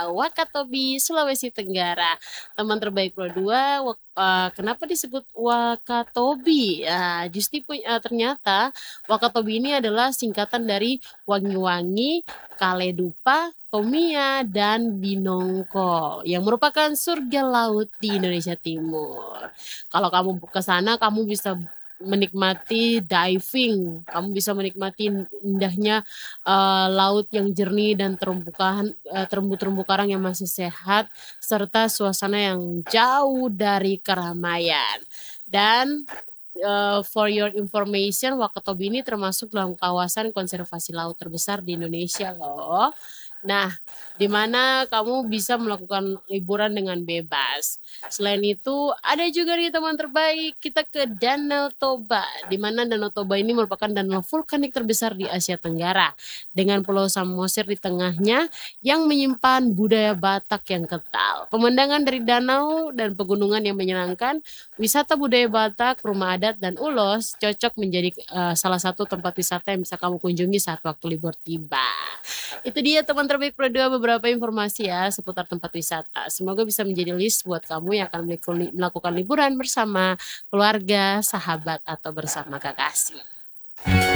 Wakatobi, Sulawesi Tenggara. Teman terbaik Pro 2, kenapa disebut Wakatobi? Ya, ternyata Wakatobi ini adalah singkatan dari wangi-wangi, Kaledupa, Tomia, dan Binongko yang merupakan surga laut di Indonesia Timur. Kalau kamu ke sana, kamu bisa menikmati diving, kamu bisa menikmati indahnya laut yang jernih dan terumbu-terumbu karang yang masih sehat, serta suasana yang jauh dari keramaian. Dan for your information, Wakatobi ini termasuk dalam kawasan konservasi laut terbesar di Indonesia loh. Nah, di mana kamu bisa melakukan liburan dengan bebas. Selain itu, ada juga nih teman terbaik, kita ke Danau Toba, di mana Danau Toba ini merupakan danau vulkanik terbesar di Asia Tenggara, dengan Pulau Samosir di tengahnya yang menyimpan budaya Batak yang kental. Pemandangan dari danau dan pegunungan yang menyenangkan, wisata budaya Batak, rumah adat, dan ulos cocok menjadi salah satu tempat wisata yang bisa kamu kunjungi saat waktu libur tiba. Itu dia teman terbaik Pro 2, beberapa informasi ya seputar tempat wisata. Semoga bisa menjadi list buat kamu yang akan melakukan liburan bersama keluarga, sahabat, atau bersama kekasih.